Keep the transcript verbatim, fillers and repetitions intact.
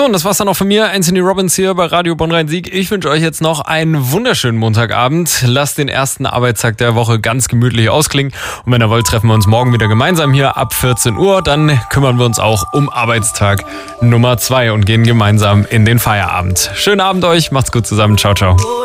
So, und das war's dann auch von mir. Anthony Robbins hier bei Radio Bonn-Rhein-Sieg. Ich wünsche euch jetzt noch einen wunderschönen Montagabend. Lasst den ersten Arbeitstag der Woche ganz gemütlich ausklingen. Und wenn ihr wollt, treffen wir uns morgen wieder gemeinsam hier ab vierzehn Uhr. Dann kümmern wir uns auch um Arbeitstag Nummer zwei und gehen gemeinsam in den Feierabend. Schönen Abend euch. Macht's gut zusammen. Ciao, ciao.